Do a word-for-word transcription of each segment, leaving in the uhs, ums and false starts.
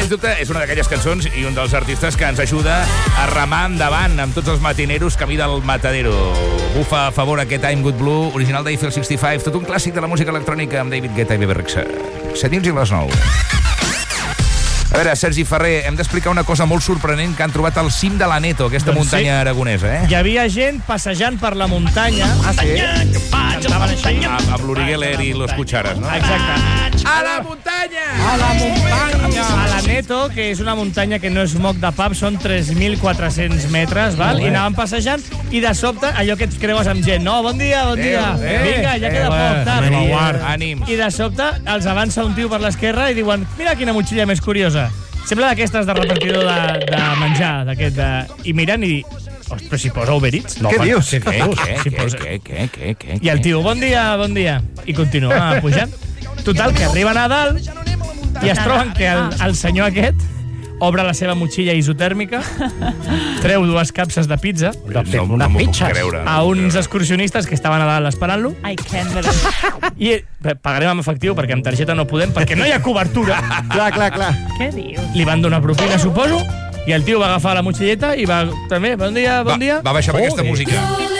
sens dubte, és una d'aquelles cançons i un dels artistes que ens ajuda a remar endavant amb tots els matineros camí del matadero. Bufa a favor aquest I'm Good Blue, original d'Eiffel seixanta-cinc, tot un clàssic de la música electrònica amb David Guetta i Bebe Rexha. set dins i les nou. A veure, Sergi Ferrer, hem d'explicar una cosa molt sorprenent que han trobat al cim de l'Aneto, aquesta doncs muntanya sí. aragonesa, eh? Hi havia gent passejant per la muntanya. Ah, sí? Cantaven així. Amb, amb l'Uri Geller i los Cucharas, no? Exacte. A la muntanya! A la muntanya! A l'Aneto, que és una muntanya que no és moc de pap, són tres mil quatre-cents metres, val? I anaven passejant, i de sobte, allò que et creues amb gent, no? Bon dia, bon dia. Eh, Vinga, ja queda eh, poc, tard. Eh, ànims. I de sobte els avança un tio per l'esquerra i diuen, mira quina motxilla més curiosa. Sembla d'aquestes de repartidor de, de menjar, d'aquest de... I miren i... Ostres, però si posa Uber Eats. No, què per... dius? Què, què, què, si què, posa... què, què, què, què, I el tio, bon dia, bon dia. I continua pujant. Total, que arriben a dalt i es troben que el, el senyor aquest obre la seva motxilla isotèrmica, treu dues capses de pizza no, no, una no pizza creure, no a uns excursionistes que estaven a dalt esperant-lo. I can't believe. I pagarem amb efectiu perquè amb targeta no podem, perquè no hi ha cobertura. Clar, clar, clar. Què dius? Li van donar propina, suposo, i el tio va agafar la motxilleta i va també, bon dia, bon va, dia. Va baixar amb oh, aquesta eh. música.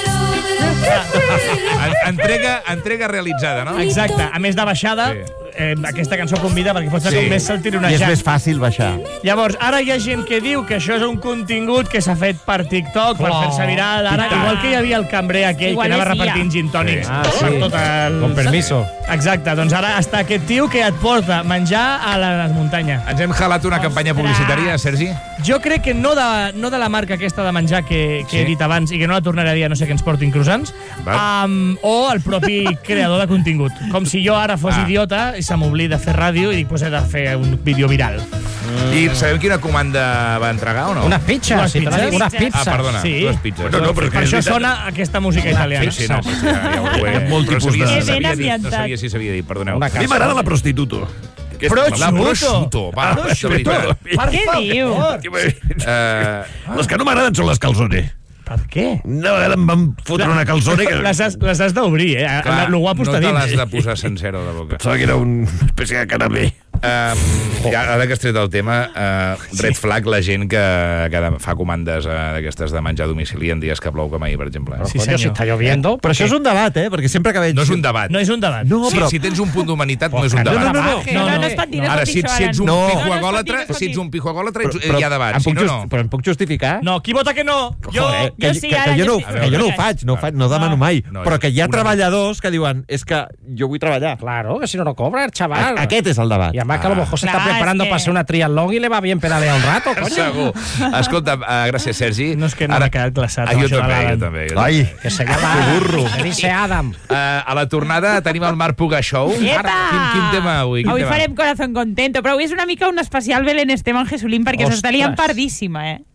Entrega, entrega realitzada, no? Exacte. A més de baixada, sí. eh, aquesta cançó convida perquè pot ser sí. com més saltironejant. I és més fàcil baixar. Llavors, ara hi ha gent que diu que això és un contingut que s'ha fet per TikTok, per oh, fer-se viral. Ara, igual que hi havia el cambrer aquell igual que anava repartint gin tònics. Sí. Ah, sí. Per tot el... Con permiso. Exacte, doncs ara està aquest tio que et porta menjar a la muntanya. Ens hem jalat una campanya publicitària, Sergi? Jo crec que no de, no de la marca aquesta de menjar que, que sí. he dit abans i que no la tornaré a dir, no sé què ens portin croissants, um, o el propi creador de contingut. Com si jo ara fos ah. idiota i se m'oblida de fer ràdio i dic, pues he de fer un vídeo viral. Mm. I sabem quina comanda va entregar o no? Unes pizzas. Sí, Unes pizzas. Ah, perdona, sí. dues pizzas. No, no, per això sona aquesta música italiana. Sí, sí, no, sí, ja, ja ho he... Molt tipus de... No sabia, dit, no sabia si s'havia dit, perdoneu. A mi m'agrada la prostituto. La prosciutto. Va, prosciutto. Què diu? Les que no m'agraden són les calzone. Per què? No, ara em van fotre una calzone que... Les has, les has d'obrir, eh? Clar, lo guapo està dins. No te l'has de posar sencera de boca. Pensava que era una espècie de canapé. Uh, ja, ara que has tret el tema, uh, red flag la gent que, que fa comandes uh, d'aquestes de menjar a domicili en dies que plou com ahir, per exemple. Sí, senyor. Si està lloviendo. Però això és un debat, eh? Perquè sempre que veig... No és un debat. No és un debat. No, però... si, si tens un punt d'humanitat, no és un debat. No, no, no. no, no, no es pot dir, no ara, si, si ets un no. pijuagòlatre, no, no si ets un pijuagòlatre, hi ha debat. Si no, no. Però em puc justificar? No, qui vota que no? Jo, Joder, que, jo sí, que, ara que, jo no, justifico. que jo no ho faig, no, faig, no demano mai. No, però que hi ha una... treballadors que diuen, és que jo vull treballar. Claro, que si no, no cobra el chaval. A, aquest és el debat. Y además que a lo mejor se está Claro, preparando es que... para hacer una triatlón y le va bien pedalear un rato, coño. Segur. Escolta, uh, gràcies, Sergi. No és que no m'ha quedat glaçat. Ah, jo també, jo també. Ai, Que se llama... burro. Se dice Adam. Uh, a la tornada tenim el Marc Puga Show. Epa! Quin, quin tema avui? Quin Avui tema? farem Corazón Contento, però avui és una mica un especial Belén Esteban Jesulín perquè s'està liant pardíssima, eh?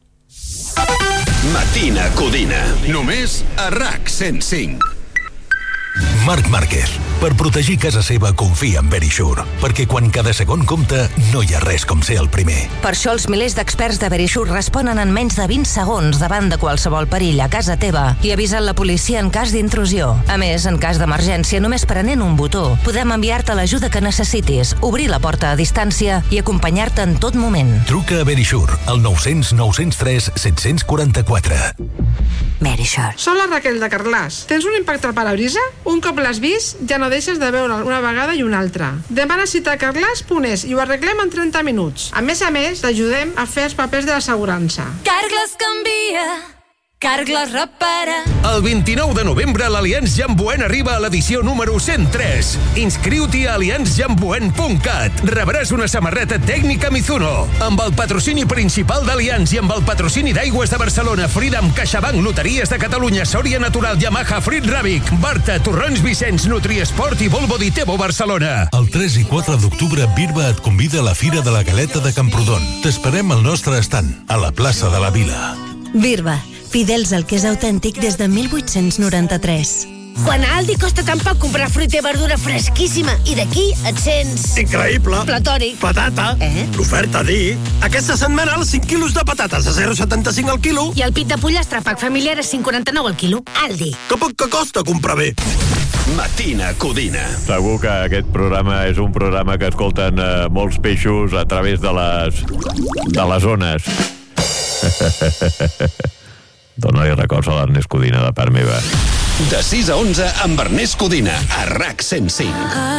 Matina Codina. Només a RAC cent cinc. Marc Márquez. Per protegir casa seva confia en Verisure, perquè quan cada segon compta no hi ha res com ser el primer. Per això els milers d'experts de Verisure responen en menys de vint segons davant de qualsevol perill a casa teva i avisen la policia en cas d'intrusió. A més, en cas d'emergència, només prenent un botó, podem enviar-te l'ajuda que necessitis, obrir la porta a distància i acompanyar-te en tot moment. Truca a Verisure al nou zero zero nou zero tres set quatre quatre. Verisure. Som la Raquel de Carglass. Tens un impacte al parabrisa? Un cop l'has vist, ja no deixes de veure'l una vegada i una altra. Demana cita a carglass punt es i ho arreglem en trenta minuts. A més a més, t'ajudem a fer els papers de l'assegurança. Carglass canvia, Carglass repara. El vint-i-nou de novembre l'Allianz Jamboen arriba a l'edició número cent tres. Inscriu-t'hi a allianz jamboen punt cat. Rebràs una samarreta tècnica Mizuno. Amb el patrocini principal d'Allianz i amb el patrocini d'Aigües de Barcelona, Freedom, CaixaBank, Loteries de Catalunya, Sòria Natural, Yamaha, Frit Ràbic, Barta, Torrons Vicenç, Nutriesport i Volvo Ditebo Barcelona. El tres i quatre d'octubre Birba et convida a la Fira de la Galeta de Camprodon. T'esperem al nostre estand, a la plaça de la Vila. Birba, fidels al que és autèntic des de mil vuit-cents noranta-tres. Quan a Aldi costa tan poc comprar fruita i verdura fresquíssima i d'aquí et sents... Increïble! Platònic. Patata. Eh? L'oferta dir. Aquesta setmana els cinc quilos de patates a zero coma setanta-cinc al quilo. I el pit de pollastre pack familiar a cinc coma quaranta-nou al quilo. Aldi. Que poc que costa comprar bé. Matina Codina. Segur que aquest programa és un programa que escolten eh, molts peixos a través de les, de les ones. Dóna-li records a l'Ernest Codina de part meva. De sis a onze amb Ernest Codina, a RAC cent cinc.